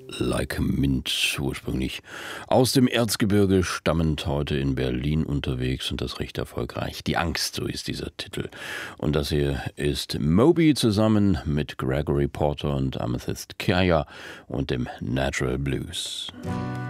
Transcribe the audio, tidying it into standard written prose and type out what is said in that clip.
Like Mint, ursprünglich aus dem Erzgebirge stammend, heute in Berlin unterwegs und das recht erfolgreich. Die Angst, so ist dieser Titel. Und das hier ist Moby zusammen mit Gregory Porter und Amethyst Kiah und dem Natural Blues.